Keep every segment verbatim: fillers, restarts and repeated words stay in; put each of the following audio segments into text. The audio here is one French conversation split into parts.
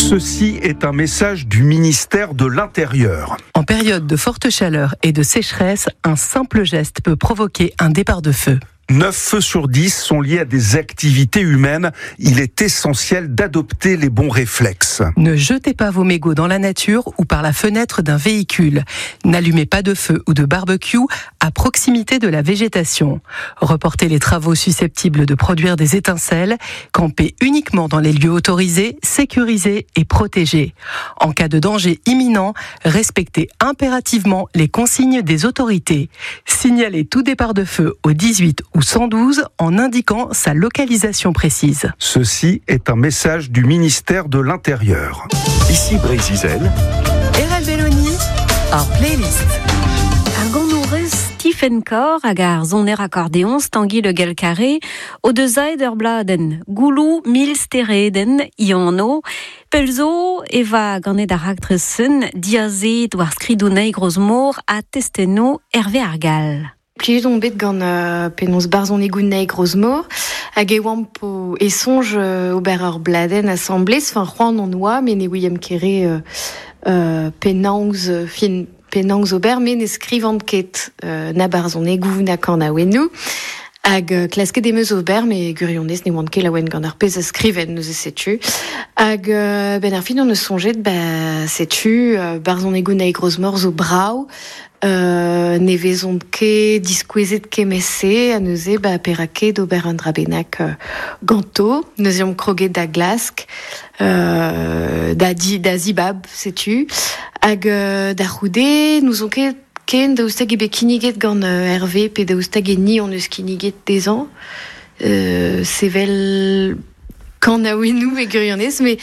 Ceci est un message du ministère de l'Intérieur. En période de forte chaleur et de sécheresse, un simple geste peut provoquer un départ de feu. neuf feux sur dix sont liés à des activités humaines. Il est essentiel d'adopter les bons réflexes. Ne jetez pas vos mégots dans la nature ou par la fenêtre d'un véhicule. N'allumez pas de feu ou de barbecue à proximité de la végétation. Reportez les travaux susceptibles de produire des étincelles. Campez uniquement dans les lieux autorisés, sécurisés et protégés. En cas de danger imminent, respectez impérativement les consignes des autorités. Signalez tout départ de feu au dix-huit ou cent douze en indiquant sa localisation précise. Ceci est un message du ministère de l'Intérieur. Ici Brézizel. R L Belloni, hors playlist. Ar gant Stephen Core hag ar zoner accordéon Tanguy Le Galcarré o deus aet ur bladen goulou mil stereden ianno pelzo eva ganet ar aktresen diazet war skridonei grosmor a testeno Hervé Argal. Plijet on bet gant uh, penaos barzon egounei grosmor hag e oamp po e sonj uh, ober ur bladen assemblez fin c'hoant an oa men e ouiam kere uh, uh, penangs uh, fin penangs ober men e skrivant ket uh, na barzon egou na kan a wenou hag uh, klasket e meus ober me gurionez ne oant ket laouen gant ar pez a skriven neus e setu hag uh, ben ar fin on eus sonjet ba setu uh, barzon egounei grosmor zo brao Euh, ne vezont ket diskouezet kemese a neuze ba perake d'ober un drabenak euh, ganto neuziom kroget da glask euh, da, di, da zibab setu hag euh, da roude nous on ket ken da oustag ebe kiniget gant euh, Hervé pe da oustag e ni on eus kiniget dezan euh, sevel kan a ouenou e gurionez, mais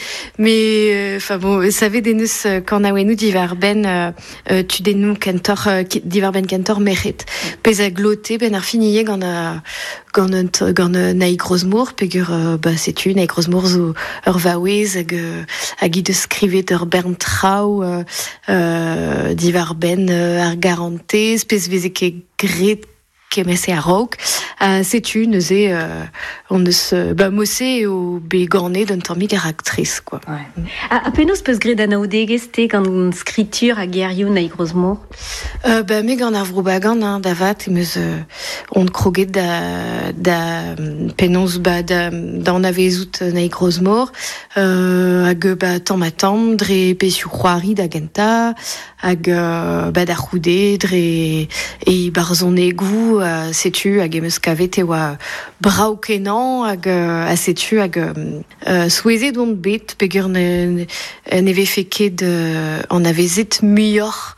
mais enfin euh, bon, savez des neus kan a ouenou divar ben euh, euh, tu des nous kantor euh, divar ben kantor meret. Pez a gloté ben ar finiye gant a gant un gant naï grosmour pegur euh, bah c'est tu naï grosmour zo ur vaouez hag hag id skrivet ur bern trao euh, euh, divar ben euh, ar garantez pez veze ket gret kemese a raok a setu neuze euh, on eus ba mosse o be ganet d'un tammig ar actrice quoi. Ouais. A, a penaos peus gret anaoudegez te gant skritur a gerioù naï grosmor euh, ba me gant ar vrobagan hein, da vat e meus euh, on kroget da, da penaos ba da, da on avezout naï grosmor euh, hag ba tamm a tamm dre pesioù c'hoari da genta hag euh, ba da roude dre e barzon egou uh, setu hag emeus kavet e oa brao kenan hag uh, a setu hag uh, souezet on bet pegur ne, ne ve fe ket uh, an avezet muioc'h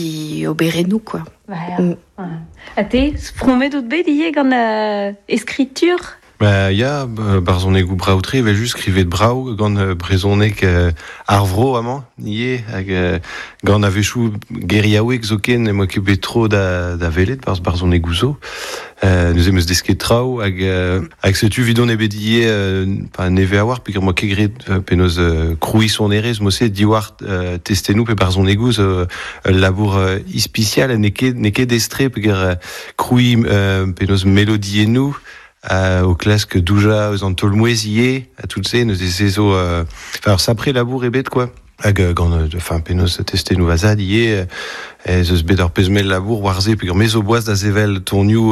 i oberenou quoi. Ouais, mm. Ouais. A te, spromet out bet ie gant uh, eskritur Bah, ya, barzon egou braoutri, vel just skrivet brao gant uh, brezonek uh, ar vro amañ, ie, hag uh, gant a vechou geriaouek zo ken e moa ket bet tro da, da velet barz barzon egou zo. Uh, nous emeus desket trao hag, uh, hag setu vidon e bet ie uh, pa neve a war, peogwir moa ket gret uh, penaos uh, kroui son erez, moase diwar uh, testenou pe barzon egou zo uh, labour uh, ispicial ne ket, ne ket destre peogwir uh, kroui uh, penaos melodienou Euh, au clask douja aux antolmouez ie à toutes ces nos ezo euh, alors ça après labour et bête quoi hag gant enfin penaos tester nou vazad ie e zeus bet ur pezmel labour warze peogwir mezo boaz da zevel tourniou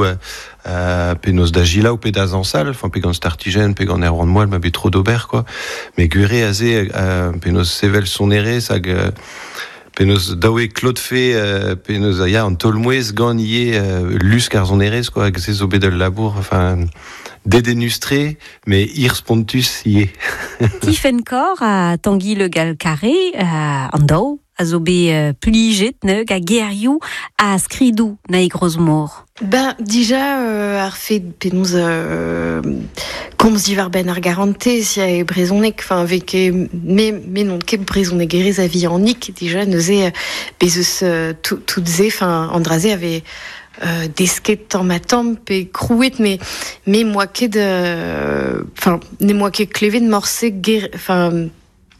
euh, penaos da gila ou pe da zansal enfin pe gant startigen pe gant er ran moal ma bet tro d'ober quoi mais gure a ze euh, penaos sevel son erez hag euh, penaos daoe klotfe euh, penaos ya an tolmouez gant ie euh, lusk ar zon erez quoi hag se zo bet ul labour enfin dédénustré mais ir spontus ie. Stephen Core a Tanguy Le Galcarré uh, an daou a zo be uh, plijet neug a gerioù a skridou naï grosmor. Ben, déjà, euh, ar fet penaos euh, komz divar ben ar garante si a e brezonek, enfin, avec me, me non ket brezonek erez a vi annik, déjà, neuze bezeus euh, tout, tout ze, enfin, andraze avait euh, desket tamm a tamm pe krouet, mais mais moi ket, enfin, euh, ne moi ket klevet morse ger, enfin,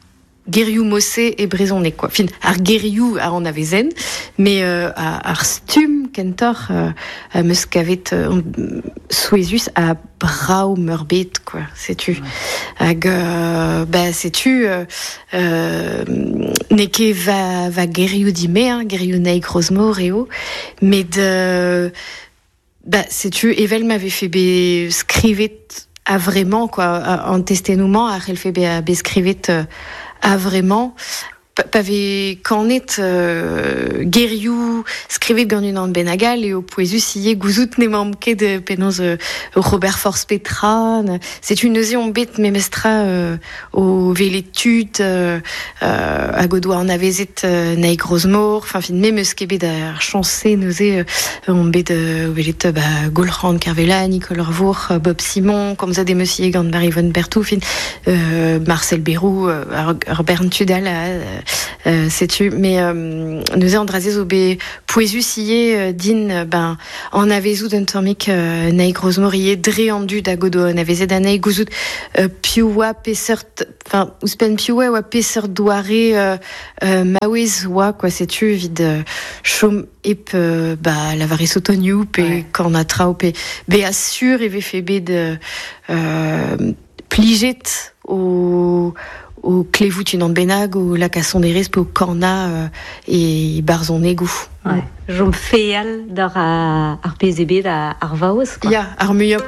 Geriou Mossé et Brésonné, quoi. Fin, ar Geriou, ar on avait zen, mais euh, ar stum, kentor, euh, euh, meus kavet euh, souezus à brau merbet, quoi, sais-tu. Ouais. Hag, euh, bah, sais-tu, euh, euh, neke va, va Geriou dime, hein, Geriou neig rosmo, reo, mais de, bah, sais-tu, Evel m'avait fait be scrivet à vraiment, quoi, en testénouement, à elle fait be, be scrivet, euh, a vraiment pavait qu'en est euh, Geriou scrivait gant une an Benagal et au poésus y est gouzout ne manqué de pénose euh, Robert Force Petra. C'est une on bête memestra euh, au vélétude euh, euh, à Godois en avezet euh, naig Rosemore. Enfin fin même ce qu'est d'ar chancé nosé euh, on bête de vélet bah Golran Carvela, Nicole Revour, Bob Simon, comme ça des monsieur gant Marie von Bertou, fin euh, Marcel Bérou, euh, Robert Tudal. Euh, Euh, sais-tu, mais euh, nous avons drasé au bé poésus y euh, din ben en avezou d'un tormic euh, naig Rosemorier dréandu d'agodo en avezé d'un naig gouzout euh, pioua pesert enfin ouspen pioua ou pesert doiré euh, euh, mawez wa quoi sais-tu vide euh, chom ep euh, bah la varis autoniou pe ouais. Quand a trao pe bé assure et fait bé de euh, pliget au au Clévout une benag ou la casson des risques au corna euh, et barzon négou. Ouais. J'en fais al dar à arpezébé à arvaos quoi. Ya, armuya